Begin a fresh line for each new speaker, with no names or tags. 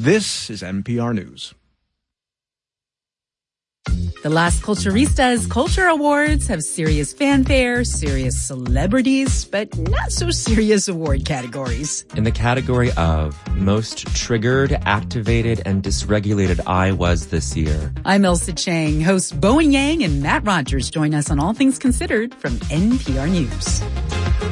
This is NPR News.
The Las Culturistas Culture Awards have serious fanfare, serious celebrities, but not so serious award categories.
In the category of Most Triggered, Activated, and Dysregulated I Was This Year.
I'm Elsa Chang. Hosts Bowen Yang and Matt Rogers join us on All Things Considered from NPR News.